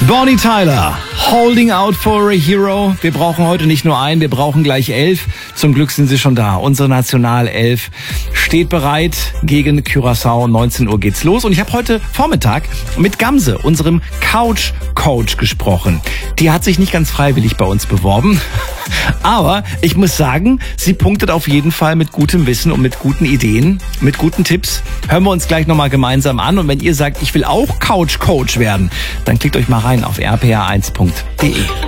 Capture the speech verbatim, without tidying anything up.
Bonnie Tyler, Holding Out for a Hero. Wir brauchen heute nicht nur einen, wir brauchen gleich elf. Zum Glück sind sie schon da. Unsere Nationalelf steht bereit gegen Curaçao. neunzehn Uhr geht's los. Und ich habe heute Vormittag mit Gamse, unserem Couch-Coach, gesprochen. Die hat sich nicht ganz freiwillig bei uns beworben. Aber ich muss sagen, sie punktet auf jeden Fall mit gutem Wissen und mit guten Ideen, mit guten Tipps. Hören wir uns gleich nochmal gemeinsam an. Und wenn ihr sagt, ich will auch Couch-Coach werden, dann klickt euch mal rein auf r p r eins punkt d e.